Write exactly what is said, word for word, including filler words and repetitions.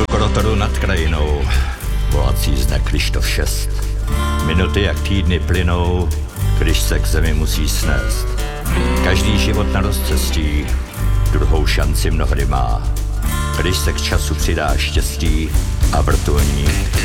Rotoru nad krajinou, volací zne Kryštof šest. Minuty jak týdny plynou, když se k zemi musí snést. Každý život na rozcestí druhou šanci mnohdy má, když se k času přidá štěstí a vrtulník